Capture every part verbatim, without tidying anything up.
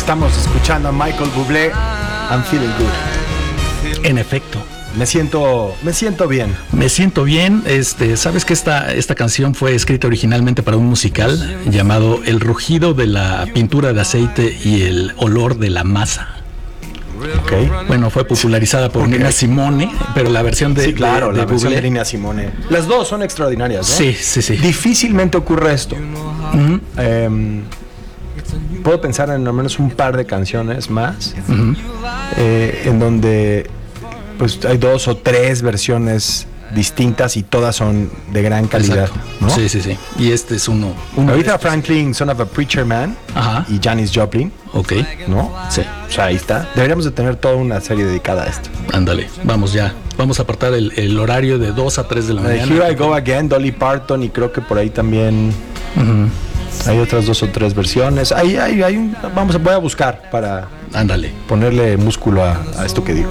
Estamos escuchando a Michael Bublé, I'm Feeling Good. En efecto. Me siento, me siento bien. Me siento bien. Este, ¿sabes que esta, esta canción fue escrita originalmente para un musical llamado El rugido de la pintura de aceite y el olor de la masa? Okay. Bueno, fue popularizada por okay. Nina Simone, pero la versión de, sí, claro, de, de la versión Bublé. de Nina Simone. Las dos son extraordinarias, ¿no? Sí, sí, sí. Difícilmente ocurre esto. Uh-huh. Eh, puedo pensar en al menos un par de canciones más, uh-huh. eh, en donde pues hay dos o tres versiones distintas y todas son de gran calidad, ¿no? Sí, sí, sí. Y este es uno. uno Ahorita Franklin, Son of a Preacher Man, ajá. y Janis Joplin. Ok. ¿No? Sí. O sea, ahí está. Deberíamos de tener toda una serie dedicada a esto. Ándale, vamos ya. Vamos a apartar el, el horario de dos a tres de la mañana. Here I Go Again, Dolly Parton, y creo que por ahí también uh-huh. hay otras dos o tres versiones. Ahí, ahí, hay un, vamos, voy a buscar para Ándale. ponerle músculo a, a esto que digo.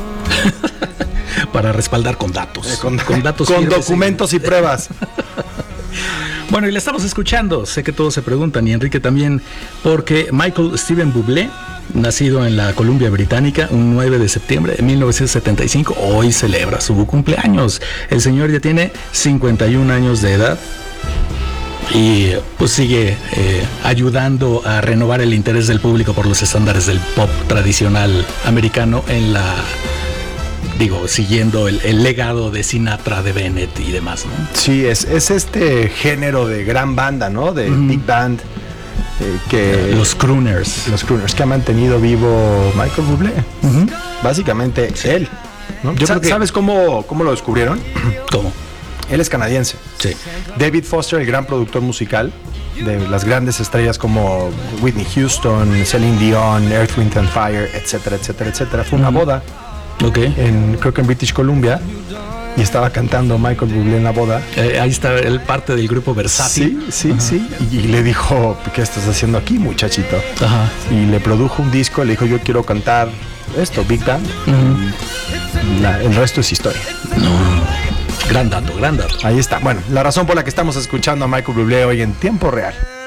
Para respaldar con datos. Eh, con, con datos con documentos y, y pruebas. Bueno, y le estamos escuchando. Sé que todos se preguntan, y Enrique también, porque Michael Steven Bublé, nacido en la Columbia Británica un nueve de septiembre de mil novecientos setenta y cinco, hoy celebra su cumpleaños. El señor ya tiene cincuenta y un años de edad y pues sigue eh, ayudando a renovar el interés del público por los estándares del pop tradicional americano en la... Digo, siguiendo el, el legado de Sinatra, de Bennett y demás, ¿no? Sí, es, es este género de gran banda, ¿no? De mm. big band. Eh, que los crooners. Los crooners que ha mantenido vivo Michael Bublé. Uh-huh. Básicamente sí. él. ¿no? Yo Sa- creo que... ¿Sabes cómo, cómo lo descubrieron? ¿Cómo? Él es canadiense. Sí. David Foster, el gran productor musical de las grandes estrellas como Whitney Houston, Celine Dion, Earth, Wind and Fire, etcétera, etcétera, etcétera. Fue una uh-huh. boda. Okay. En, creo que en British Columbia, y estaba cantando Michael Bublé en la boda. Eh, ahí está el parte del grupo Versátil. Sí, sí, Ajá. sí. Y, y le dijo, ¿qué estás haciendo aquí, muchachito? Ajá. Y le produjo un disco, le dijo, yo quiero cantar esto, Big Band. Uh-huh. La, el resto es historia. No. Gran dato, gran dato. Ahí está. Bueno, la razón por la que estamos escuchando a Michael Bublé hoy en tiempo real.